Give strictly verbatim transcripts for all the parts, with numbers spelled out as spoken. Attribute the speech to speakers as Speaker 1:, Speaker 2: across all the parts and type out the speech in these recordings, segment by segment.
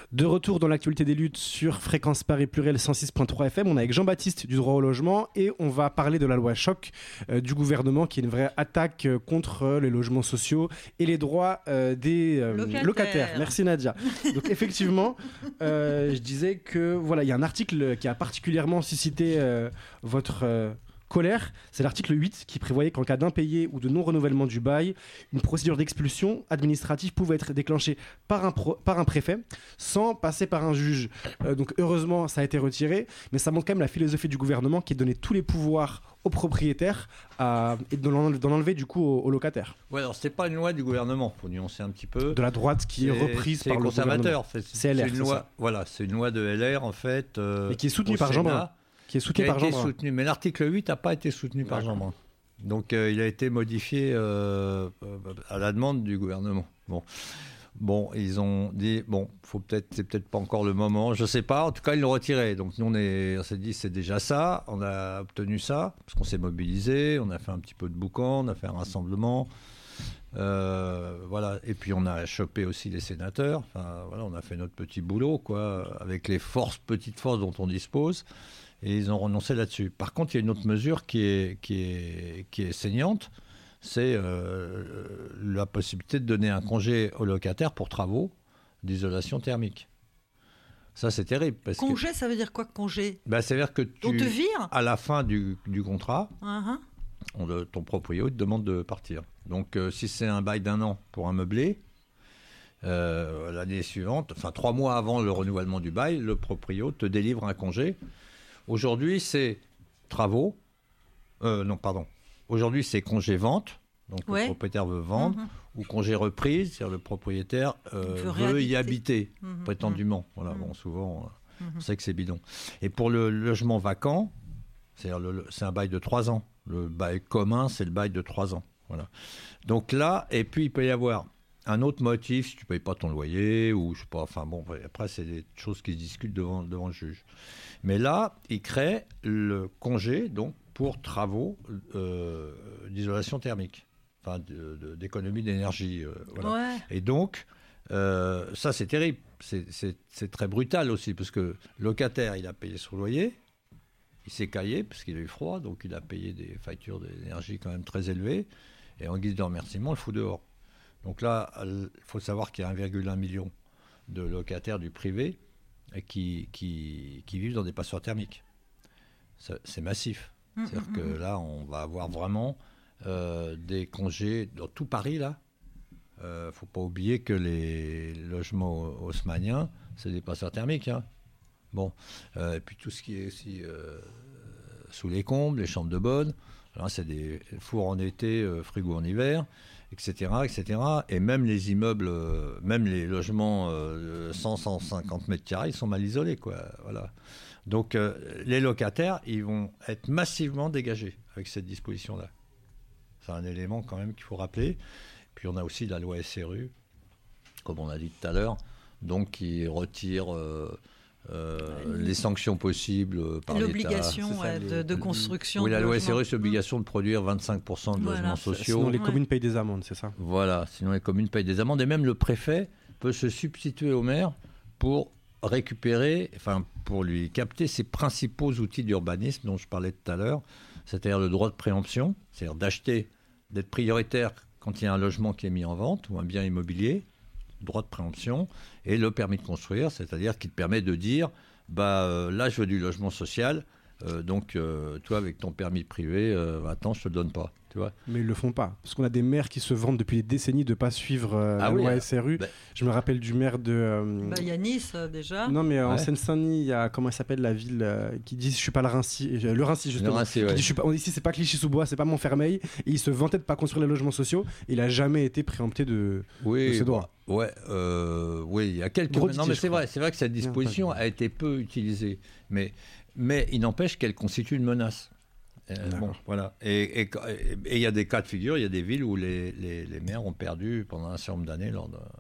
Speaker 1: De retour dans l'actualité des luttes sur Fréquence Paris Pluriel cent six point trois F M, on est avec Jean-Baptiste du droit au logement et on va parler de la loi Choc euh, du gouvernement qui est une vraie attaque euh, contre euh, les logements sociaux et les droits euh, des euh,
Speaker 2: locataires.
Speaker 1: locataires. Merci Nadia. Donc effectivement, euh, je disais que voilà, il y a un article qui a particulièrement suscité euh, votre euh, colère, c'est l'article huit qui prévoyait qu'en cas d'impayé ou de non-renouvellement du bail, une procédure d'expulsion administrative pouvait être déclenchée par un, pro- par un préfet sans passer par un juge. Euh, donc heureusement, ça a été retiré, mais ça montre quand même la philosophie du gouvernement qui est de donner tous les pouvoirs aux propriétaires à, et d'en enlever, d'en enlever du coup aux, aux locataires.
Speaker 3: Ouais, alors c'était pas une loi du gouvernement, faut nuancer un petit peu.
Speaker 1: De la droite qui est,
Speaker 3: C'est-
Speaker 1: reprise
Speaker 3: c'est
Speaker 1: par
Speaker 3: les
Speaker 1: le gouvernement.
Speaker 3: conservateurs. C'est,
Speaker 1: C'est L R,
Speaker 3: c'est une
Speaker 1: c'est
Speaker 3: loi.
Speaker 1: ça.
Speaker 3: Voilà, c'est une loi de L R en fait. Euh,
Speaker 1: Mais qui est soutenue
Speaker 3: au
Speaker 1: par Jean
Speaker 3: Sénat,
Speaker 1: Brun. Qui est
Speaker 3: Qui
Speaker 1: soutenu
Speaker 3: a
Speaker 1: par
Speaker 3: été
Speaker 1: Jean Brun.
Speaker 3: soutenu, mais l'article huit n'a pas été soutenu par
Speaker 1: D'accord.
Speaker 3: Jean Brun. Donc euh, il a été modifié euh, euh, à la demande du gouvernement. Bon, bon, ils ont dit bon, faut peut-être, c'est peut-être pas encore le moment, je sais pas. En tout cas, ils l'ont retiré. Donc nous on, est, on s'est dit c'est déjà ça, on a obtenu ça parce qu'on s'est mobilisé, on a fait un petit peu de boucan, on a fait un rassemblement. Euh, voilà, et puis on a chopé aussi les sénateurs. Enfin, voilà, on a fait notre petit boulot, quoi, avec les forces, petites forces dont on dispose, et ils ont renoncé là-dessus. Par contre, il y a une autre mesure qui est, qui est, qui est saignante, c'est euh, la possibilité de donner un congé aux locataires pour travaux d'isolation thermique. Ça, c'est terrible. Parce
Speaker 2: Congé,
Speaker 3: que,
Speaker 2: ça veut dire quoi, congé?
Speaker 3: bah, c'est-à-dire que
Speaker 2: On te
Speaker 3: tu,
Speaker 2: vire?
Speaker 3: à la fin du, du contrat,
Speaker 2: Uh-huh.
Speaker 3: on, ton propriétaire te demande de partir. Donc, euh, si c'est un bail d'un an pour un meublé, euh, l'année suivante, enfin trois mois avant le renouvellement du bail, le propriétaire te délivre un congé. Aujourd'hui, c'est travaux. Euh, non, pardon. Aujourd'hui, c'est congé vente. Donc,
Speaker 2: Ouais.
Speaker 3: le propriétaire veut vendre.
Speaker 2: Mhm.
Speaker 3: Ou congé reprise, c'est-à-dire le propriétaire euh,
Speaker 2: Il veut
Speaker 3: veut y
Speaker 2: réhabiter.
Speaker 3: habiter,
Speaker 2: Mhm.
Speaker 3: prétendument. Voilà,
Speaker 2: Mhm.
Speaker 3: bon, souvent, euh,
Speaker 2: Mhm.
Speaker 3: on sait que c'est bidon. Et pour le logement vacant, c'est-à-dire le, le- c'est un bail de trois ans. Le bail commun, c'est le bail de trois ans. Voilà. Donc là, et puis il peut y avoir un autre motif, si tu ne payes pas ton loyer, ou je sais pas, enfin bon, après c'est des choses qui se discutent devant, devant le juge. Mais là, il crée le congé, donc, pour travaux euh, d'isolation thermique, enfin de- de- d'économie d'énergie. euh, voilà.
Speaker 2: Ouais.
Speaker 3: Et donc, euh, ça c'est terrible, c'est, c'est- c'est très brutal aussi, parce que le locataire, il a payé son loyer, il s'est caillé parce qu'il a eu froid, donc il a payé des factures d'énergie quand même très élevées. Et en guise de remerciement, on le fout dehors. Donc là, il faut savoir qu'il y a un virgule un million de locataires du privé qui, qui, qui vivent dans des passoires thermiques. Ça, c'est massif.
Speaker 2: Mmh,
Speaker 3: C'est-à-dire
Speaker 2: mmh,
Speaker 3: que
Speaker 2: mmh.
Speaker 3: là, on va avoir vraiment euh, des congés dans tout Paris, là. Il ne faut pas oublier que les logements haussmanniens, c'est des passoires thermiques, hein. Bon, euh, et puis tout ce qui est aussi euh, sous les combles, les chambres de bonne, là, c'est des fours en été, euh, frigo en hiver, et cetera, et cetera. Et même les immeubles, euh, même les logements euh, cent à cent cinquante mètres carrés, ils sont mal isolés, quoi. Voilà. Donc euh, les locataires, ils vont être massivement dégagés avec cette disposition-là. C'est un élément quand même qu'il faut rappeler. Puis on a aussi la loi S R U, comme on a dit tout à l'heure, donc qui retire euh, euh, les sanctions possibles par
Speaker 2: L'obligation
Speaker 1: C'est ça,
Speaker 2: ouais,
Speaker 1: les-
Speaker 2: de, de construction.
Speaker 3: Oui, la
Speaker 2: de
Speaker 3: loi S R U,
Speaker 2: logements.
Speaker 3: c'est l'obligation de produire vingt-cinq pour cent de
Speaker 2: Voilà.
Speaker 3: logements sociaux.
Speaker 1: Sinon les
Speaker 2: Ouais.
Speaker 1: communes payent des amendes, c'est ça?
Speaker 3: Voilà, sinon les communes payent des amendes. Et même le préfet peut se substituer au maire pour récupérer, enfin pour lui capter ses principaux outils d'urbanisme dont je parlais tout à l'heure, c'est-à-dire le droit de préemption, c'est-à-dire d'acheter, d'être prioritaire quand il y a un logement qui est mis en vente ou un bien immobilier, droit de préemption, et le permis de construire, c'est-à-dire qui te permet de dire, bah euh, là je veux du logement social, euh, donc euh, toi avec ton permis privé, euh, attends je te le donne pas, tu vois.
Speaker 1: Mais ils le font pas. Parce qu'on a des maires qui se vantent depuis des décennies de pas suivre euh,
Speaker 3: Ah
Speaker 1: la
Speaker 3: oui,
Speaker 1: loi
Speaker 3: euh,
Speaker 1: S R U.
Speaker 3: bah-
Speaker 1: Je me rappelle du maire de... euh,
Speaker 2: Bah, il y a Nice euh, déjà.
Speaker 1: Non, mais euh, en
Speaker 3: Ouais.
Speaker 1: Seine-Saint-Denis, il y a, comment elle s'appelle la ville euh, qui dit je suis pas le Rincy, euh, le Rincy justement.
Speaker 3: Le Rincy,
Speaker 1: Qui
Speaker 3: ouais.
Speaker 1: dit, je suis pas, on dit ici c'est pas Clichy-sous-Bois, c'est pas Montfermeil, et il se vantait de pas construire les logements sociaux. Et il a jamais été préempté de,
Speaker 3: Oui,
Speaker 1: de ses droits.
Speaker 3: bah, ouais, euh, oui, il y a quelques.
Speaker 1: Gros
Speaker 3: non,
Speaker 1: litige,
Speaker 3: mais
Speaker 1: je
Speaker 3: c'est
Speaker 1: crois.
Speaker 3: vrai, c'est vrai que cette disposition
Speaker 1: pas
Speaker 3: a été peu utilisée, mais mais il n'empêche qu'elle constitue une menace. Euh,
Speaker 1: D'accord.
Speaker 3: bon, voilà. Et et- et il y a des cas de figure, il y a des villes où les, les, les maires ont perdu pendant un certain nombre d'années leur,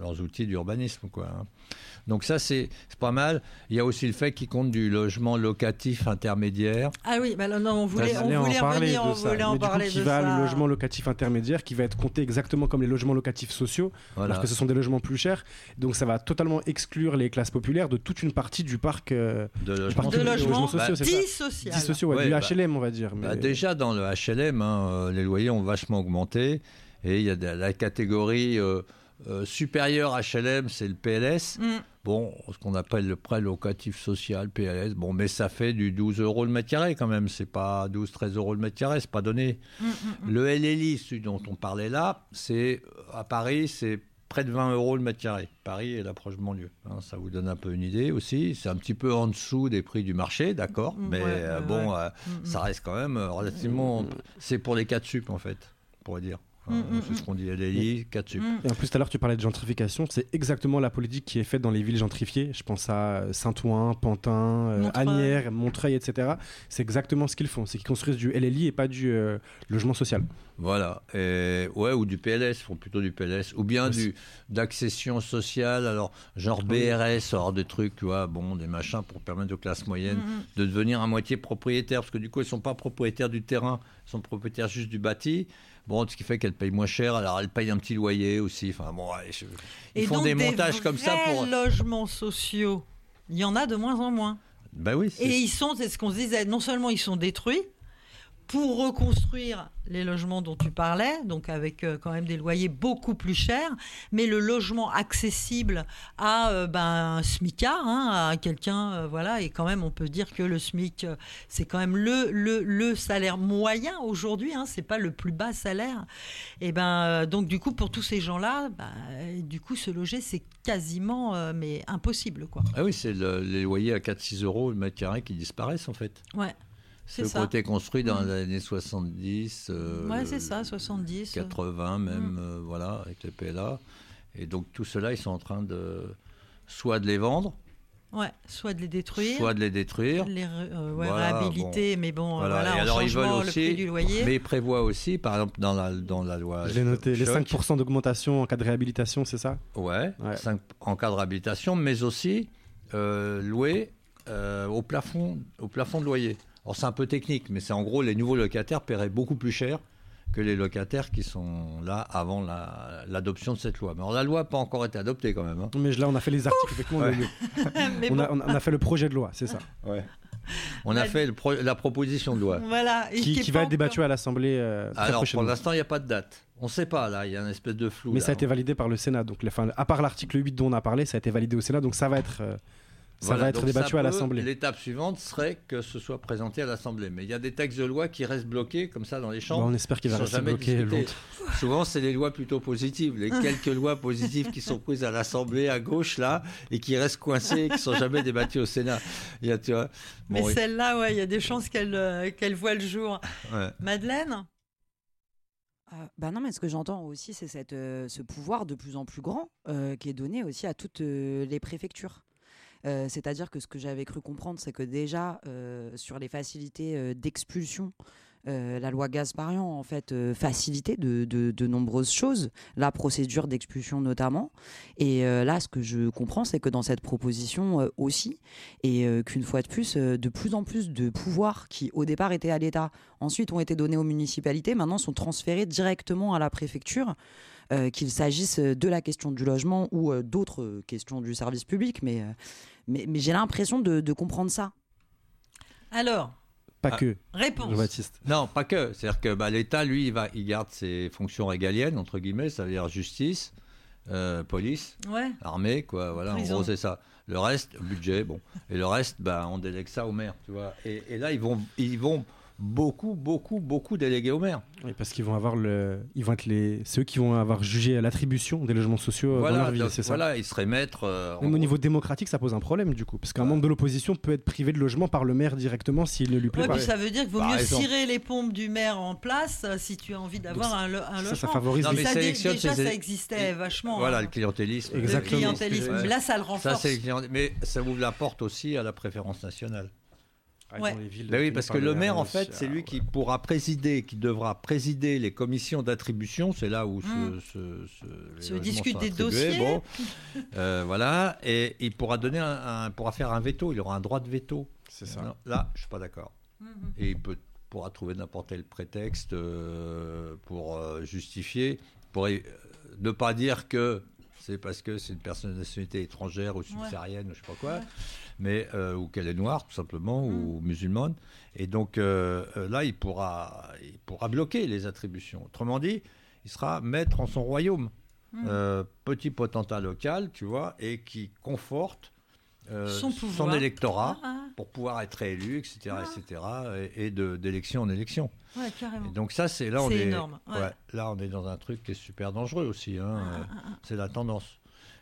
Speaker 3: leurs outils d'urbanisme, quoi. Hein. Donc ça, c'est, c'est pas mal. Il y a aussi le fait qu'ils comptent du logement locatif intermédiaire.
Speaker 2: Ah oui, bah non, on voulait, on
Speaker 1: J'allais
Speaker 2: voulait
Speaker 1: en parler
Speaker 2: revenir,
Speaker 1: de
Speaker 2: on
Speaker 1: ça.
Speaker 2: voulait en
Speaker 1: Mais du coup,
Speaker 2: parler
Speaker 1: qui
Speaker 2: de
Speaker 1: va
Speaker 2: ça.
Speaker 1: le logement locatif intermédiaire, qui va être compté exactement comme les logements locatifs sociaux,
Speaker 3: Voilà.
Speaker 1: alors que ce sont des logements plus chers. Donc ça va totalement exclure les classes populaires de toute une partie du parc euh,
Speaker 3: De
Speaker 1: du
Speaker 3: logements
Speaker 1: parc
Speaker 2: de
Speaker 1: des
Speaker 2: logements
Speaker 1: logements sociaux, c'est ça.
Speaker 2: dits sociaux.
Speaker 1: Dits sociaux, ouais,
Speaker 3: Ouais,
Speaker 1: du
Speaker 3: bah,
Speaker 1: H L M, on va dire. Mais...
Speaker 3: Bah, déjà, dans le H L M, hein, euh, les loyers ont vachement augmenté. Et il y a de, la catégorie euh, euh, supérieure H L M, c'est le P L S.
Speaker 2: Mm.
Speaker 3: Bon, ce qu'on appelle le prêt locatif social, P L S. Bon, mais ça fait du douze euros le mètre carré quand même. C'est pas douze treize euros le mètre carré, c'est pas donné.
Speaker 2: Mm, mm, mm.
Speaker 3: Le L L I, celui dont on parlait là, c'est à Paris, c'est près de vingt euros le mètre carré. Paris et l'approche banlieue. Hein, ça vous donne un peu une idée aussi. C'est un petit peu en dessous des prix du marché, d'accord.
Speaker 2: Mm,
Speaker 3: Mais
Speaker 2: ouais,
Speaker 3: euh,
Speaker 2: ouais,
Speaker 3: bon,
Speaker 2: ouais.
Speaker 3: euh,
Speaker 2: Mm,
Speaker 3: ça reste quand même euh, relativement. C'est pour les quatre sup en fait, on pourrait dire.
Speaker 2: Mm,
Speaker 3: Hein,
Speaker 2: mm,
Speaker 3: c'est ce qu'on dit L L I, quatre sup.
Speaker 2: Mm.
Speaker 1: Et en plus, tout à l'heure, tu parlais de gentrification. C'est exactement la politique qui est faite dans les villes gentrifiées. Je pense à Saint-Ouen, Pantin, euh,
Speaker 2: Montreuil.
Speaker 1: Asnières, Montreuil, et cetera. C'est exactement ce qu'ils font. C'est qu'ils construisent du L L I et pas du euh, logement social.
Speaker 3: Voilà. Et, ouais, ou du P L S, ils font plutôt du P L S. Ou bien
Speaker 1: Aussi.
Speaker 3: du, d'accession sociale, alors genre B R S, alors des trucs, tu vois, bon, des machins pour permettre aux classes moyennes
Speaker 2: Mm,
Speaker 3: de devenir à moitié propriétaires, parce que du coup, ils ne sont pas propriétaires du terrain, ils sont propriétaires juste du bâti. Bon, ce qui fait qu'elles payent moins cher, alors elles payent un petit loyer aussi. Enfin, bon, ouais, je- ils
Speaker 2: Et
Speaker 3: font
Speaker 2: donc,
Speaker 3: des montages comme ça
Speaker 2: vrais
Speaker 3: pour.
Speaker 2: logements sociaux, il y en a de moins en moins.
Speaker 3: Ben oui, c'est-
Speaker 2: Et ils sont, c'est ce qu'on se disait, non seulement ils sont détruits pour reconstruire les logements dont tu parlais, donc avec euh, quand même des loyers beaucoup plus chers, mais le logement accessible à euh, ben, un smicard, hein, à quelqu'un, euh, voilà, et quand même on peut dire que le SMIC, euh, c'est quand même le, le, le salaire moyen aujourd'hui, hein, c'est pas le plus bas salaire. Et ben euh, donc du coup pour tous ces gens-là, ben, euh, du coup se loger c'est quasiment euh, mais impossible quoi.
Speaker 3: Ah oui, c'est le- les loyers à quatre six euros le mètre carré qui disparaissent en fait.
Speaker 2: Ouais.
Speaker 3: C'est
Speaker 2: C'est
Speaker 3: ce qui a
Speaker 2: ça.
Speaker 3: été construit dans
Speaker 2: Mm.
Speaker 3: les années soixante-dix. euh,
Speaker 2: Ouais, c'est ça, soixante-dix.
Speaker 3: quatre-vingts même,
Speaker 2: Mm.
Speaker 3: euh, voilà, avec les P L A. Et donc tout cela, ils sont en train de soit de les vendre,
Speaker 2: Ouais, soit de les détruire,
Speaker 3: soit de les détruire.
Speaker 2: les euh, ouais,
Speaker 3: Voilà,
Speaker 2: réhabiliter, mais bon,
Speaker 3: Voilà.
Speaker 2: euh, voilà,
Speaker 3: Et
Speaker 2: en
Speaker 3: alors ils
Speaker 2: changeant
Speaker 3: veulent
Speaker 2: le prix
Speaker 3: aussi,
Speaker 2: du loyer.
Speaker 3: mais ils prévoient aussi, par exemple dans la, dans la loi.
Speaker 1: Je l'ai noté. Les
Speaker 3: Choc,
Speaker 1: cinq pour cent d'augmentation en cas de réhabilitation, c'est ça?
Speaker 3: Ouais,
Speaker 1: Ouais.
Speaker 3: cinq en cas de réhabilitation, mais aussi euh, louer euh, au, plafond, au plafond de loyer. Alors c'est un peu technique, mais c'est en gros les nouveaux locataires paieraient beaucoup plus cher que les locataires qui sont là avant la- l'adoption de cette loi. Mais alors la loi n'a pas encore été adoptée quand même. Hein.
Speaker 1: Mais là, on a fait les articles. Effectivement,
Speaker 3: Ouais.
Speaker 1: le-
Speaker 2: Mais
Speaker 1: on,
Speaker 2: bon,
Speaker 1: a, on a- on a fait le projet de loi, c'est ça.
Speaker 3: On a
Speaker 2: Ouais.
Speaker 3: fait le pro- la proposition de loi.
Speaker 2: voilà. et
Speaker 1: Qui,
Speaker 2: est
Speaker 1: qui
Speaker 2: pas
Speaker 1: va être
Speaker 2: encore-
Speaker 1: débattu à l'Assemblée euh, très
Speaker 3: Alors pour
Speaker 1: prochainement.
Speaker 3: l'instant, il n'y a pas de date. On ne sait pas là, il y a une espèce de flou.
Speaker 1: Mais
Speaker 3: là.
Speaker 1: ça a été validé par le Sénat. Donc, la fin, à part l'article huit dont on a parlé, ça a été validé au Sénat. Donc, ça va être, euh, ça
Speaker 3: Voilà,
Speaker 1: va être
Speaker 3: donc
Speaker 1: débattu
Speaker 3: ça
Speaker 1: à
Speaker 3: peut-
Speaker 1: l'Assemblée.
Speaker 3: L'étape suivante serait que ce soit présenté à l'Assemblée. Mais il y a des textes de loi qui restent bloqués comme ça dans les
Speaker 1: Bon,
Speaker 3: chambres.
Speaker 1: on espère qu'il va
Speaker 3: Ils sont
Speaker 1: rester
Speaker 3: jamais
Speaker 1: bloqué
Speaker 3: discutés.
Speaker 1: longtemps.
Speaker 3: Souvent, c'est les lois plutôt positives. Les quelques lois positives qui sont prises à l'Assemblée à gauche, là, et qui restent coincées et qui ne sont jamais débattues au Sénat. Il y a, tu vois,
Speaker 2: Mais
Speaker 3: bon, oui,
Speaker 2: celle-là, ouais, il y a des chances qu'elle euh, qu'elle voit le jour.
Speaker 3: ouais.
Speaker 2: Madeleine.
Speaker 4: Euh, bah non, mais ce que j'entends aussi, c'est cette, euh, ce pouvoir de plus en plus grand euh, qui est donné aussi à toutes euh, les préfectures. Euh, C'est-à-dire que ce que j'avais cru comprendre, c'est que déjà, euh, sur les facilités euh, d'expulsion, euh, la loi Gasparian, en fait, euh, facilitait de, de, de nombreuses choses, la procédure d'expulsion notamment. Et euh, là, ce que je comprends, c'est que dans cette proposition euh, aussi, et euh, qu'une fois de plus, euh, de plus en plus de pouvoirs qui, au départ, étaient à l'État, ensuite ont été donnés aux municipalités, maintenant sont transférés directement à la préfecture, euh, qu'il s'agisse de la question du logement ou euh, d'autres questions du service public. Mais, euh, mais, mais j'ai l'impression de, de comprendre ça.
Speaker 2: Alors,
Speaker 1: Pas
Speaker 3: Ah.
Speaker 1: que,
Speaker 2: réponse.
Speaker 1: Jean-Baptiste.
Speaker 3: Non, pas que. C'est-à-dire que bah, l'État, lui, il, va, il garde ses fonctions régaliennes, entre guillemets, ça veut dire justice, euh, police,
Speaker 2: Ouais.
Speaker 3: armée, quoi. Voilà,
Speaker 2: Prison.
Speaker 3: en gros, c'est ça. Le reste, budget, bon. Et le reste, bah, on délègue ça au maire, tu vois. Et, et là, ils vont, ils vont beaucoup, beaucoup, beaucoup déléguer au maire.
Speaker 1: Oui, parce qu'ils vont avoir le, ils vont être les, ceux qui vont avoir jugé l'attribution des logements sociaux euh, dans
Speaker 3: Voilà,
Speaker 1: leur ville,
Speaker 3: donc,
Speaker 1: c'est ça.
Speaker 3: voilà, ils seraient maîtres. euh, en
Speaker 1: Même au
Speaker 3: gros.
Speaker 1: niveau démocratique, ça pose un problème du coup, parce qu'un
Speaker 3: Ouais.
Speaker 1: membre de l'opposition peut être privé de logement par le maire directement s'il ne lui plaît
Speaker 2: Ouais,
Speaker 1: pas.
Speaker 2: puis ça veut dire qu'il vaut
Speaker 3: Par
Speaker 2: mieux
Speaker 3: exemple.
Speaker 2: cirer les pompes du maire en place euh, si tu as envie d'avoir
Speaker 1: Donc,
Speaker 2: un, lo- un
Speaker 1: Ça,
Speaker 2: logement.
Speaker 1: ça favorise
Speaker 3: Non,
Speaker 1: les-
Speaker 3: mais
Speaker 2: ça, dé-
Speaker 3: sélectionne
Speaker 2: déjà,
Speaker 3: ses-
Speaker 2: ça existait vachement.
Speaker 3: Voilà,
Speaker 2: hein.
Speaker 3: le clientélisme.
Speaker 2: Le
Speaker 1: Exactement.
Speaker 2: clientélisme.
Speaker 3: Ouais.
Speaker 2: Là, ça le
Speaker 3: Ça,
Speaker 2: renforce.
Speaker 3: c'est le client- Mais ça ouvre la porte aussi à la préférence nationale.
Speaker 1: Ah,
Speaker 2: Ouais.
Speaker 1: dans les villes
Speaker 3: Ben oui,
Speaker 1: tenues
Speaker 3: parce
Speaker 1: par
Speaker 3: que le
Speaker 1: R
Speaker 3: maire, en
Speaker 1: S,
Speaker 3: fait, c'est
Speaker 1: ah,
Speaker 3: lui
Speaker 1: ouais.
Speaker 3: qui pourra présider, qui devra présider les commissions d'attribution. C'est là où
Speaker 2: Mm.
Speaker 3: se, se, se, les
Speaker 2: Se
Speaker 3: logements
Speaker 2: discute
Speaker 3: sont
Speaker 2: des
Speaker 3: attribués.
Speaker 2: dossiers.
Speaker 3: Bon, Euh, voilà, et il pourra donner un, un- pourra faire un veto. Il aura un droit de veto.
Speaker 1: C'est ça.
Speaker 3: Non, là, je suis pas d'accord.
Speaker 2: Mhm.
Speaker 3: Et il peut, pourra trouver n'importe quel prétexte euh, pour euh, justifier, pour euh, ne pas dire que c'est parce que c'est une personne de nationalité étrangère ou subsaharienne ou je sais pas quoi,
Speaker 2: Ouais.
Speaker 3: mais euh, ou qu'elle est noire tout simplement ou musulmane. Et donc euh, euh, là, il pourra, il pourra bloquer les attributions. Autrement dit, il sera maître en son royaume,
Speaker 2: Mm.
Speaker 3: euh, petit potentat local, tu vois, et qui conforte euh,
Speaker 2: Son pouvoir.
Speaker 3: son électorat
Speaker 2: Ah,
Speaker 3: pour pouvoir être réélu, et cetera,
Speaker 2: Ah.
Speaker 3: et cetera, et, et de, d'élection en élection.
Speaker 2: ouais, carrément.
Speaker 3: Et donc ça, c'est là on
Speaker 2: C'est
Speaker 3: est,
Speaker 2: énorme, ouais.
Speaker 3: ouais, là on est dans un truc qui est super dangereux aussi. Hein,
Speaker 2: Ah,
Speaker 3: euh,
Speaker 2: ah, ah.
Speaker 3: C'est la tendance.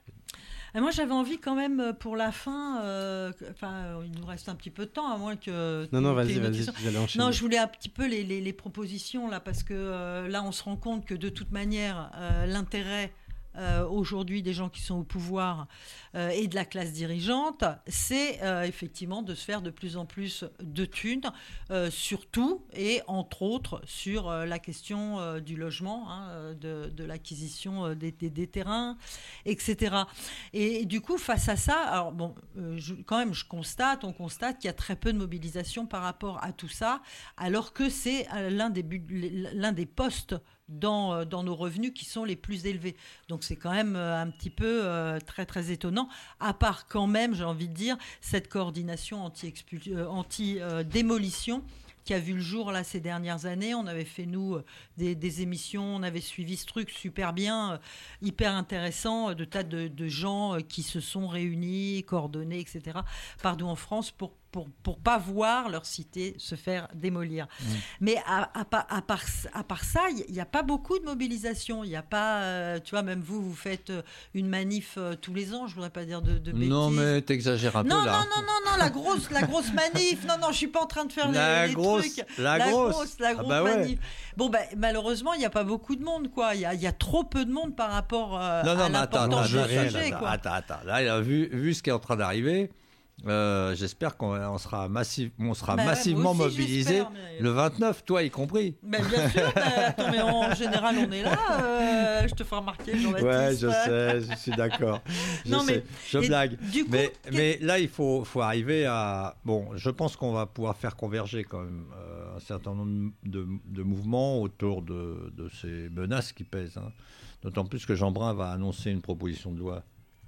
Speaker 2: Et moi, j'avais envie quand même euh, pour la fin. euh, que- Enfin, euh, il nous reste un petit peu de temps, à moins que.
Speaker 1: Non, non,
Speaker 2: t'aies-
Speaker 1: vas-y,
Speaker 2: t'aies une autre
Speaker 1: vas-y,
Speaker 2: question.
Speaker 1: j'allais enchaîner.
Speaker 2: Non, je voulais un petit peu les, les- les propositions là, parce que euh, là, on se rend compte que de toute manière, euh, l'intérêt euh, aujourd'hui des gens qui sont au pouvoir euh, et de la classe dirigeante, c'est euh, effectivement de se faire de plus en plus de thunes, euh, surtout et entre autres sur euh, la question euh, du logement, hein, euh, de, de l'acquisition euh, des, des- des terrains, et cetera. Et, et du coup, face à ça, alors bon, euh, je- quand même, je constate, on constate qu'il y a très peu de mobilisation par rapport à tout ça, alors que c'est euh, l'un des, buts- l'un des postes dans, euh, dans nos revenus qui sont les plus élevés. Donc c'est quand même euh, un petit peu euh, très très étonnant, à part quand même, j'ai envie de dire, cette coordination anti-expul- euh, anti-démolition qui a vu le jour là ces dernières années. On avait fait nous euh, des, des émissions, on avait suivi ce truc super bien, euh, hyper intéressant, euh, de tas de, de gens euh, qui se sont réunis, coordonnés, et cetera, partout en France pour pour pour pas voir leur cité se faire démolir.
Speaker 3: Mmh.
Speaker 2: Mais à, à, pa- à part à part ça, il n'y a pas beaucoup de mobilisation. Il y a pas, euh, tu vois, même vous vous faites euh, une manif euh, tous les ans. Je voudrais pas dire de, de bêtises.
Speaker 3: Non, mais t'exagères un
Speaker 2: non,
Speaker 3: peu là.
Speaker 2: non, non, non, non, la grosse, la grosse manif. Non, non, je suis pas en train de faire
Speaker 3: La
Speaker 2: les, les
Speaker 3: grosse,
Speaker 2: trucs.
Speaker 3: la grosse.
Speaker 2: la
Speaker 3: Ah
Speaker 2: grosse
Speaker 3: bah ouais.
Speaker 2: manif. Bon, ben, malheureusement, il n'y a pas beaucoup de monde, quoi. Il y a, il y a trop peu de monde par rapport euh,
Speaker 3: Non, non,
Speaker 2: à
Speaker 3: mais attends, attends,
Speaker 2: l'importance du
Speaker 3: attends,
Speaker 2: sujet,
Speaker 3: attends,
Speaker 2: quoi.
Speaker 3: attends, attends. Là, il a vu, vu ce qui est en train d'arriver, euh, j'espère qu'on on sera, massif, on sera
Speaker 2: Bah ouais,
Speaker 3: massivement
Speaker 2: moi aussi,
Speaker 3: mobilisés
Speaker 2: j'espère, mais-
Speaker 3: le vingt-neuf, toi y compris.
Speaker 2: Ben, bien sûr, mais attends, mais en général, on est là. euh, je te ferai remarquer, Jean-Baptiste.
Speaker 3: je suis d'accord. Je
Speaker 2: Non, mais-
Speaker 3: sais, je
Speaker 2: et
Speaker 3: blague.
Speaker 2: Du coup,
Speaker 3: Mais,
Speaker 2: qu'est-
Speaker 3: mais là, il faut, faut arriver à... Bon, je pense qu'on va pouvoir faire converger quand même euh, un certain nombre de, de mouvements autour de, de ces menaces qui pèsent. Hein. D'autant plus que Jean Brun va annoncer une proposition de loi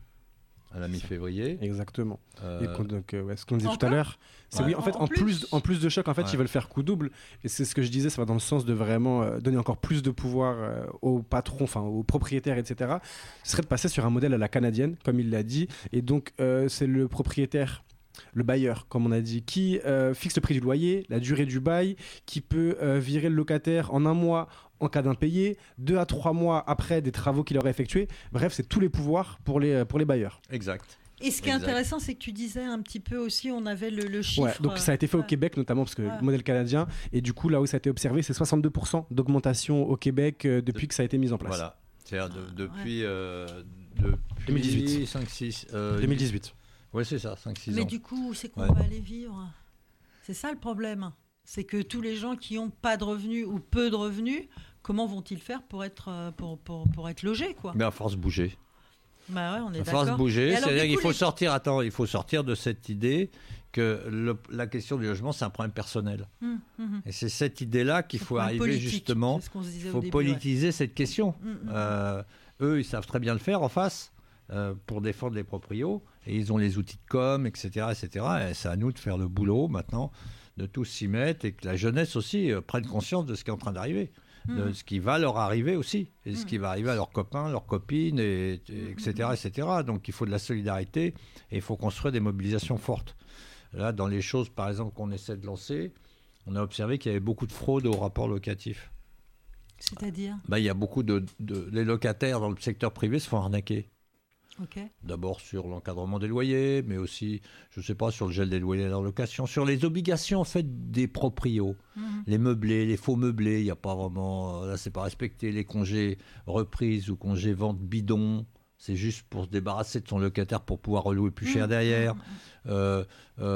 Speaker 3: à la mi-février.
Speaker 1: Exactement.
Speaker 3: Euh,
Speaker 1: Et qu'on- donc, euh, ouais, ce qu'on disait tout
Speaker 2: Encore
Speaker 1: à l'heure, c'est
Speaker 3: Ouais.
Speaker 1: oui, en fait,
Speaker 2: En-
Speaker 1: en,
Speaker 2: en
Speaker 1: plus,
Speaker 2: plus.
Speaker 1: en plus de choc, en fait,
Speaker 3: Ouais.
Speaker 1: ils veulent faire coup double. Et c'est ce que je disais, ça va dans le sens de vraiment euh, donner encore plus de pouvoir euh, aux patrons, enfin aux propriétaires, et cetera. Ce serait de passer sur un modèle à la canadienne, comme il l'a dit. Et donc, euh, c'est le propriétaire, le bailleur, comme on a dit, qui euh, fixe le prix du loyer, la durée du bail, qui peut euh, virer le locataire en un mois en cas d'impayé, deux à trois mois après des travaux qu'il aurait effectués. Bref, c'est tous les pouvoirs pour les, pour les bailleurs.
Speaker 3: Exact.
Speaker 2: Et ce qui est
Speaker 3: Exact.
Speaker 2: intéressant, c'est que tu disais un petit peu aussi, on avait le, le chiffre.
Speaker 1: Ouais, donc ça a été fait au
Speaker 2: ouais.
Speaker 1: Québec notamment parce que
Speaker 2: Ouais.
Speaker 1: le modèle canadien, et du coup là où ça a été observé, c'est soixante-deux pour cent d'augmentation au Québec euh, depuis
Speaker 3: De-
Speaker 1: que ça a été mis en place.
Speaker 3: Voilà. C'est-à-dire de-
Speaker 2: Ah,
Speaker 3: depuis, euh, depuis
Speaker 1: deux mille dix-huit.
Speaker 3: cinq six. Euh,
Speaker 1: deux mille dix-huit.
Speaker 3: Ouais, c'est ça, cinq six
Speaker 2: Mais
Speaker 3: ans.
Speaker 2: du coup, c'est qu'on
Speaker 3: Ouais.
Speaker 2: va aller vivre. C'est ça le problème. C'est que tous les gens qui n'ont pas de revenus ou peu de revenus, comment vont-ils faire pour être, euh, pour, pour, pour être logés, quoi?
Speaker 3: Mais à force de bouger.
Speaker 2: Bah ouais, on est
Speaker 3: À force de
Speaker 2: d'accord.
Speaker 3: bouger,
Speaker 2: Et alors,
Speaker 3: c'est-à-dire
Speaker 2: du
Speaker 3: qu'il
Speaker 2: coup,
Speaker 3: faut
Speaker 2: les-
Speaker 3: sortir. Attends, il faut sortir de cette idée que le- la question du logement, c'est un problème personnel.
Speaker 2: Hum, hum, hum.
Speaker 3: Et c'est cette idée-là qu'il
Speaker 2: C'est
Speaker 3: faut
Speaker 2: un
Speaker 3: arriver
Speaker 2: politique,
Speaker 3: justement.
Speaker 2: c'est ce qu'on se disait
Speaker 3: Il
Speaker 2: au
Speaker 3: faut
Speaker 2: début,
Speaker 3: politiser cette question.
Speaker 2: ouais. Hum, hum.
Speaker 3: Euh, eux, ils savent très bien le faire en face euh, pour défendre les proprios. Et ils ont les outils de com, et cetera, et cetera. Et c'est à nous de faire le boulot maintenant, de tous s'y mettre et que la jeunesse aussi euh, prenne conscience de ce qui est en train d'arriver. De
Speaker 2: Hum.
Speaker 3: ce qui va leur arriver aussi, et ce
Speaker 2: Mm.
Speaker 3: qui va arriver à leurs copains, leurs copines, et, et-
Speaker 2: Mm,
Speaker 3: etc., et cetera. Donc il faut de la solidarité et il faut construire des mobilisations fortes. Là, dans les choses, par exemple, qu'on essaie de lancer, on a observé qu'il y avait beaucoup de fraude au rapport locatif.
Speaker 2: C'est-à-dire,
Speaker 3: Bah, il y a beaucoup de, de- les locataires dans le secteur privé se font arnaquer.
Speaker 2: ok.
Speaker 3: D'abord sur l'encadrement des loyers, mais aussi, je ne sais pas, sur le gel des loyers à la location, sur les obligations en fait des proprios.
Speaker 2: Hum.
Speaker 3: Les meublés, les faux meublés, il n'y a pas vraiment. Là, c'est pas respecté. Les congés reprises ou congés vente bidon, c'est juste pour se débarrasser de son locataire pour pouvoir relouer plus cher derrière. Euh,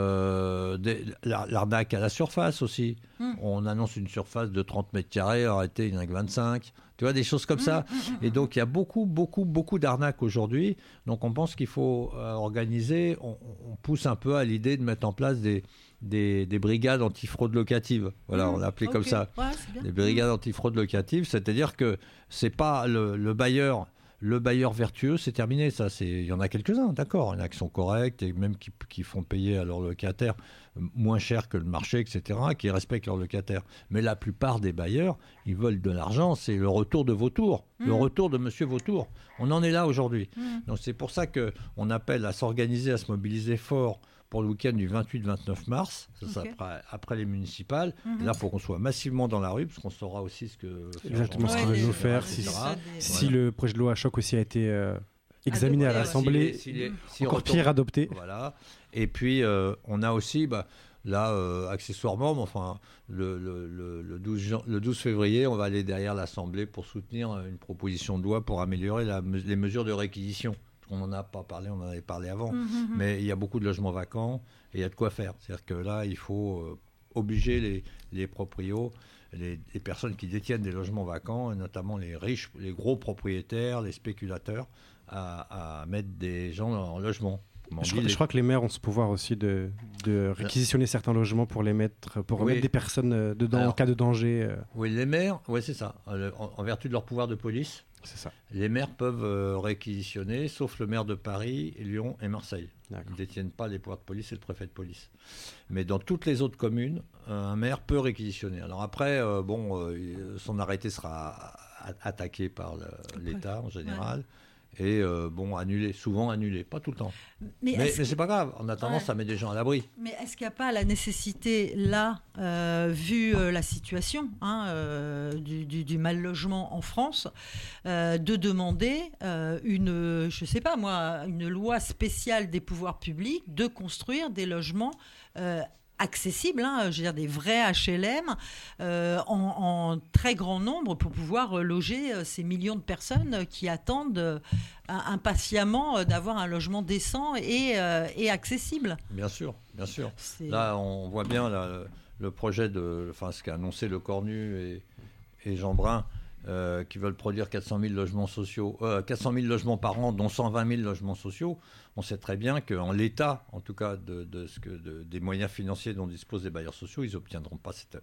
Speaker 3: euh, des, l'arnaque à la surface aussi. Mm. On annonce une surface de trente mètres carrés, arrêtez, il n'y en a que vingt-cinq. Tu vois, des choses comme ça. Et donc, il y a beaucoup, beaucoup, beaucoup d'arnaques aujourd'hui. Donc, on pense qu'il faut euh, organiser, on, on pousse un peu à l'idée de mettre en place des, des, des brigades antifraude locative. Voilà, mmh, on l'a appelé okay. comme ça.
Speaker 2: Ouais, c'est bien.
Speaker 3: Des brigades antifraude locative, c'est-à-dire que c'est pas le, le bailleur... Le bailleur vertueux, c'est terminé. Ça, c'est... Il y en a quelques-uns, d'accord. Il y en a qui sont corrects et même qui, qui font payer à leurs locataires moins cher que le marché, et cetera, qui respectent leurs locataires. Mais la plupart des bailleurs, ils veulent de l'argent. C'est le retour de Vautour, mmh. le retour de Monsieur Vautour. On en est là aujourd'hui. Mmh. Donc c'est pour ça qu'on appelle à s'organiser, à se mobiliser fort pour le week-end du vingt-huit vingt-neuf mars, ça, okay. après, après les municipales. Mm-hmm. Là, il faut qu'on soit massivement dans la rue, parce qu'on saura aussi ce que...
Speaker 1: Exactement, ce qu'il va nous faire. Si, si voilà. le projet de loi choc aussi a été euh, examiné Adopté, à l'Assemblée, si les, si les, si encore retourne, pire adopté.
Speaker 3: Voilà. Et puis, euh, on a aussi, bah, là, euh, accessoirement, mais enfin, le, le, le, le, douze, le douze février, on va aller derrière l'Assemblée pour soutenir une proposition de loi pour améliorer la, les mesures de réquisition. On n'en a pas parlé, on en avait parlé avant, mmh, mais il y a beaucoup de logements vacants et il y a de quoi faire. C'est-à-dire que là, il faut euh, obliger les, les proprios, les, les personnes qui détiennent des logements vacants, et notamment les riches, les gros propriétaires, les spéculateurs, à, à mettre des gens en logement.
Speaker 1: Je, crois, les... je crois que les maires ont ce pouvoir aussi de, de réquisitionner euh... certains logements pour les mettre, pour remettre oui. des personnes dedans Alors, en cas de danger.
Speaker 3: Oui, les maires, ouais, c'est ça. En, en vertu de leur pouvoir de police,
Speaker 1: c'est ça.
Speaker 3: Les maires peuvent euh, réquisitionner, sauf le maire de Paris, Lyon et Marseille. D'accord. Ils ne détiennent pas les pouvoirs de police et le préfet de police. Mais dans toutes les autres communes, euh, un maire peut réquisitionner. Alors après, euh, bon, euh, son arrêté sera attaqué par le, l'État en général. Ouais. Et euh, bon, annulé, souvent annulé, pas tout le temps. Mais, mais, mais c'est pas grave, en attendant, ouais. ça met des gens à l'abri.
Speaker 2: Mais est-ce qu'il n'y a pas la nécessité, là, euh, vu euh, la situation hein, euh, du, du, du mal-logement en France, euh, de demander euh, une, je sais pas moi, une loi spéciale des pouvoirs publics de construire des logements euh, accessibles, hein, je veux dire des vrais H L M euh, en, en très grand nombre pour pouvoir loger euh, ces millions de personnes qui attendent euh, impatiemment euh, d'avoir un logement décent et, euh, et accessible.
Speaker 3: Bien sûr, bien sûr. C'est... Là, on voit bien là, le, le projet de, enfin ce qu'a annoncé Le Cornu et, et Jean Brun, euh, qui veulent produire quatre cent mille logements sociaux, euh, quatre cent mille logements par an, dont cent vingt mille logements sociaux. On sait très bien qu'en l'état, en tout cas, de, de ce que, de, des moyens financiers dont disposent les bailleurs sociaux, ils n'obtiendront pas, cette,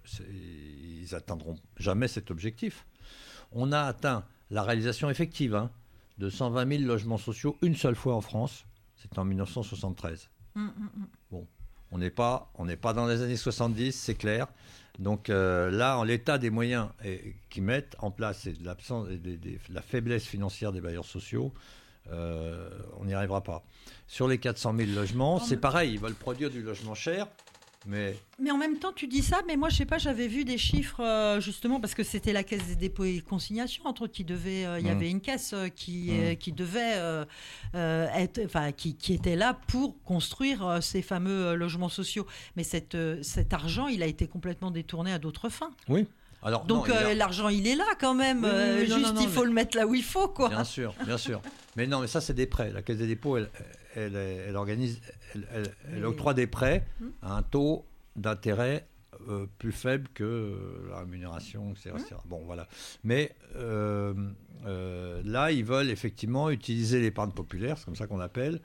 Speaker 3: ils atteindront jamais cet objectif. On a atteint la réalisation effective hein, de cent vingt mille logements sociaux une seule fois en France, c'était en dix-neuf cent soixante-treize. Mmh, mmh. Bon, on n'est pas, on n'est pas dans les années soixante-dix, c'est clair. Donc euh, là, en l'état des moyens et, qu'ils mettent en place et de l'absence, et de, de, de la faiblesse financière des bailleurs sociaux, euh, on n'y arrivera pas. Sur les quatre cent mille logements, c'est pareil, ils veulent produire du logement cher, mais...
Speaker 2: Mais en même temps, tu dis ça, mais moi, je sais pas, j'avais vu des chiffres, euh, justement, parce que c'était la Caisse des dépôts et consignations, entre autres, qui devait... Euh, il mmh. y avait une caisse euh, qui, mmh. euh, qui devait euh, euh, être... Enfin, qui, qui était là pour construire euh, ces fameux euh, logements sociaux. Mais cette, euh, cet argent, il a été complètement détourné à d'autres fins.
Speaker 3: Oui. Alors,
Speaker 2: Donc non, euh, a... l'argent, il est là quand même. Oui, oui, oui, euh, non, juste, non, non, il faut mais... le mettre là où il faut, quoi.
Speaker 3: Bien sûr, bien sûr. Mais non, mais ça, c'est des prêts. La Caisse des dépôts, elle, elle, elle, elle organise, elle, elle, elle oui. octroie des prêts hum. à un taux d'intérêt euh, plus faible que euh, la rémunération, et cetera, et cetera. Hum. Bon, voilà. Mais euh, euh, là, ils veulent effectivement utiliser l'épargne populaire, c'est comme ça qu'on l'appelle,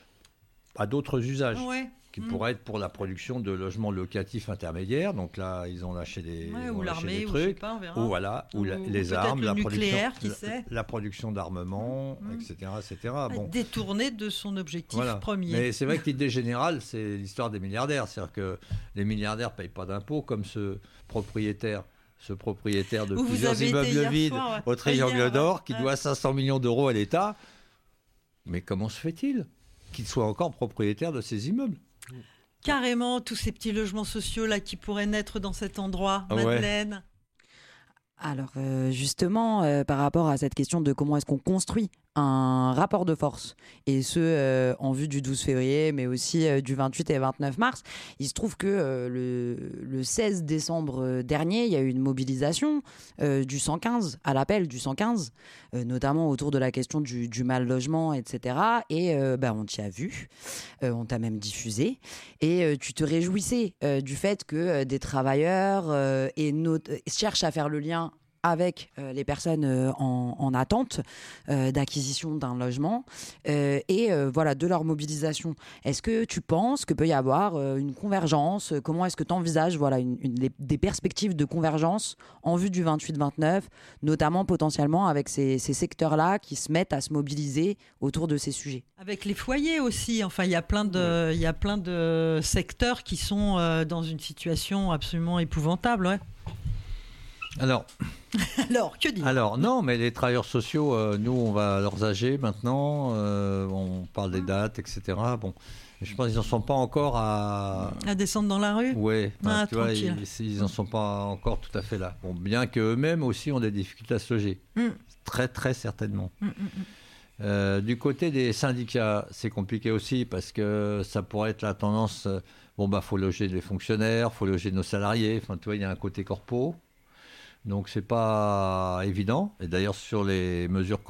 Speaker 3: à d'autres usages. Ouais. Qui mmh. pourrait être pour la production de logements locatifs intermédiaires. Donc là, ils ont lâché des,
Speaker 2: ouais, ou
Speaker 3: lâché
Speaker 2: l'armée,
Speaker 3: des
Speaker 2: ou
Speaker 3: trucs.
Speaker 2: Je sais pas, on verra.
Speaker 3: Ou voilà, ou, ou la, les armes, la production, la, la production d'armements, mmh. et cetera, et cetera. Bon.
Speaker 2: Détourné de son objectif voilà. premier.
Speaker 3: Mais c'est vrai que l'idée générale, c'est l'histoire des milliardaires. C'est-à-dire que les milliardaires ne payent pas d'impôts, comme ce propriétaire, ce propriétaire de
Speaker 2: où
Speaker 3: plusieurs immeubles vides soir, ouais. au Triangle hier, d'Or, ouais. qui ouais. doit cinq cents millions d'euros à l'État. Mais comment se fait-il qu'il soit encore propriétaire de ces immeubles ?
Speaker 2: Carrément, tous ces petits logements sociaux là qui pourraient naître dans cet endroit, ah Madeleine.
Speaker 4: Ouais. Alors euh, justement, euh, par rapport à cette question de comment est-ce qu'on construit un rapport de force, et ce euh, en vue du douze février, mais aussi euh, du vingt-huit et vingt-neuf mars. Il se trouve que euh, le, le seize décembre dernier, il y a eu une mobilisation euh, du cent quinze, à l'appel du cent quinze, euh, notamment autour de la question du, du mal logement, et cetera. Et euh, bah, on t'y a vu, euh, on t'a même diffusé, et euh, tu te réjouissais euh, du fait que euh, des travailleurs euh, et not- cherchent à faire le lien avec euh, les personnes euh, en, en attente euh, d'acquisition d'un logement euh, et euh, voilà, de leur mobilisation. Est-ce que tu penses que peut y avoir euh, une convergence ? Comment est-ce que tu envisages voilà, une, une, des, des perspectives de convergence en vue du vingt-huit vingt-neuf, notamment potentiellement avec ces, ces secteurs-là qui se mettent à se mobiliser autour de ces sujets ?
Speaker 2: Avec les foyers aussi, enfin il y a plein de, il y a plein de secteurs qui sont euh, dans une situation absolument épouvantable, ouais.
Speaker 3: Alors,
Speaker 2: Alors, que dire ?
Speaker 3: alors, non, mais les travailleurs sociaux, euh, nous, on va à leurs âgés maintenant, euh, on parle des dates, et cetera. Bon, je pense qu'ils n'en sont pas encore à...
Speaker 2: À descendre dans la rue ?
Speaker 3: Oui,
Speaker 2: Ah,
Speaker 3: tu vois,
Speaker 2: tranquille.
Speaker 3: ils n'en sont pas encore tout à fait là. Bon, bien qu'eux-mêmes aussi ont des difficultés à se loger.
Speaker 2: Mm.
Speaker 3: Très, très certainement.
Speaker 2: Mm, mm, mm.
Speaker 3: Euh, du côté des syndicats, c'est compliqué aussi parce que ça pourrait être la tendance, euh, bon, bah, faut loger les fonctionnaires, faut loger nos salariés. Enfin, tu vois, il y a un côté corpo. Donc, c'est pas évident. Et d'ailleurs, sur les mesures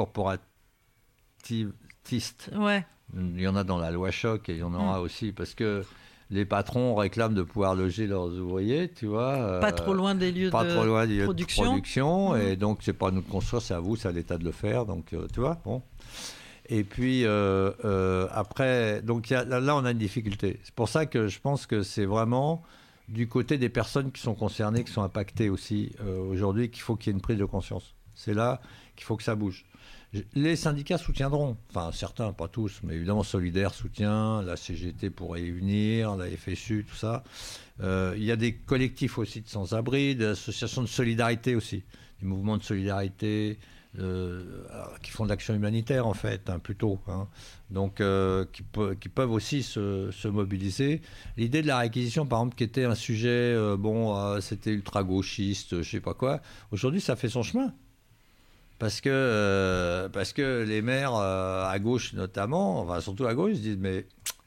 Speaker 3: corporativistes,
Speaker 2: Ouais.
Speaker 3: il y en a dans la loi Choc et il y en aura mmh. aussi parce que les patrons réclament de pouvoir loger leurs ouvriers, tu vois.
Speaker 2: Pas
Speaker 3: euh,
Speaker 2: trop loin des lieux
Speaker 3: pas
Speaker 2: de
Speaker 3: trop loin des lieux
Speaker 2: production.
Speaker 3: De production
Speaker 2: Mmh.
Speaker 3: Et donc, c'est pas à nous de construire, c'est à vous, c'est à l'État de le faire. Donc, euh, tu vois, bon. Et puis, euh, euh, après, donc y a, là, là, on a une difficulté. C'est pour ça que je pense que c'est vraiment du côté des personnes qui sont concernées, qui sont impactées aussi euh, aujourd'hui, qu'il faut qu'il y ait une prise de conscience. C'est là qu'il faut que ça bouge. Les syndicats soutiendront, enfin certains, pas tous, mais évidemment Solidaire soutient, la C G T pourrait y venir, la F S U, tout ça. Euh, il y a des collectifs aussi de sans-abri, des associations de solidarité aussi, des mouvements de solidarité euh, qui font de l'action humanitaire en fait, hein, plutôt. Hein. Donc euh, qui, pe- qui peuvent aussi se, se mobiliser. L'idée de la réquisition, par exemple, qui était un sujet, euh, bon, euh, c'était ultra-gauchiste, je sais pas quoi, aujourd'hui ça fait son chemin. Parce que, euh, parce que les maires, euh, à gauche notamment, enfin surtout à gauche, ils se disent mais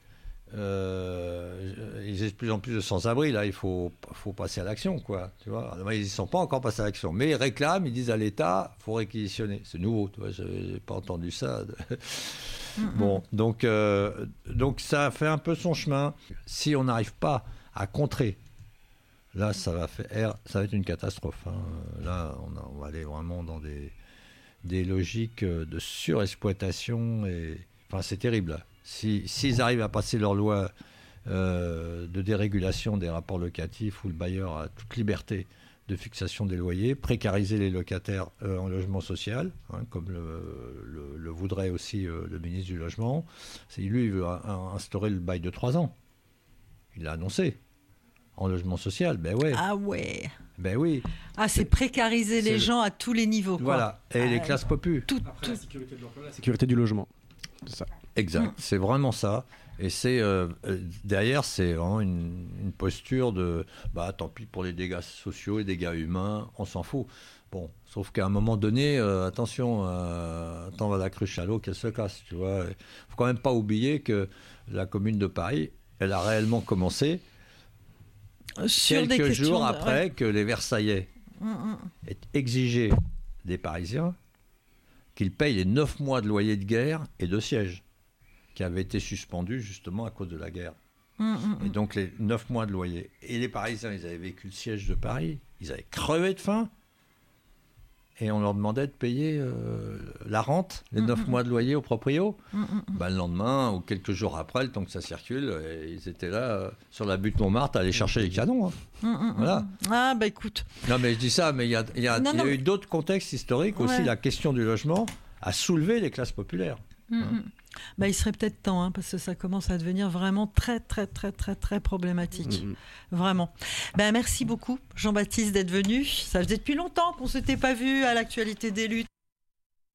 Speaker 3: euh, ils ont de plus en plus de sans-abri, là il faut, faut passer à l'action, quoi. Tu vois. Alors, ils ne sont pas encore passés à l'action, mais ils réclament, ils disent à l'État, il faut réquisitionner. C'est nouveau, tu vois, je n'ai pas entendu ça. Mm-hmm. Bon, donc, euh, donc ça fait un peu son chemin. Si on n'arrive pas à contrer, là ça va, faire, ça va être une catastrophe. Hein. Là on, a, on va aller vraiment dans des... des logiques de surexploitation et enfin c'est terrible. Si s'ils arrivent à passer leur loi euh, de dérégulation des rapports locatifs où le bailleur a toute liberté de fixation des loyers, précariser les locataires euh, en logement social, hein, comme le, le, le voudrait aussi euh, le ministre du logement, c'est, lui il veut un, instaurer le bail de trois ans. Il l'a annoncé. En logement social, ben ouais.
Speaker 2: Ah ouais.
Speaker 3: Ben oui.
Speaker 2: Ah, c'est précariser c'est les le... gens à tous les niveaux. Quoi.
Speaker 3: Voilà. Et ah, les classes populaires.
Speaker 1: Tout, Après, tout... La sécurité de l'emploi, la sécurité du logement. C'est ça.
Speaker 3: Exact. Mmh. C'est vraiment ça. Et c'est euh, derrière, c'est vraiment une, une posture de, bah tant pis pour les dégâts sociaux, les dégâts humains, on s'en fout. Bon, sauf qu'à un moment donné, euh, attention, euh, tant va la cruche à l'eau qu'elle se casse, tu vois. Il faut quand même pas oublier que la Commune de Paris, elle a réellement commencé. Sur quelques jours de... après ouais. que les Versaillais mmh. aient exigé des Parisiens qu'ils payent les neuf mois de loyer de guerre et de siège qui avaient été suspendus justement à cause de la guerre. Mmh. Et donc les neuf mois de loyer. Et les Parisiens, ils avaient vécu le siège de Paris, ils avaient crevé de faim et on leur demandait de payer euh, la rente, les neuf mmh. mois de loyer au proprio. Mmh. Ben, le lendemain ou quelques jours après, le temps que ça circule, ils étaient là euh, sur la butte Montmartre à aller chercher les canons. Hein.
Speaker 2: Mmh. Voilà. Ah bah écoute.
Speaker 3: Non mais je dis ça, mais il y a, y a, non, y a non, eu mais... d'autres contextes historiques aussi. Ouais. La question du logement a soulevé les classes populaires.
Speaker 2: Mmh. Hein. Bah, il serait peut-être temps, hein, parce que ça commence à devenir vraiment très, très, très, très, très problématique. Mmh. Vraiment. Bah, merci beaucoup, Jean-Baptiste, d'être venu. Ça faisait depuis longtemps qu'on ne s'était pas vu à l'actualité des luttes.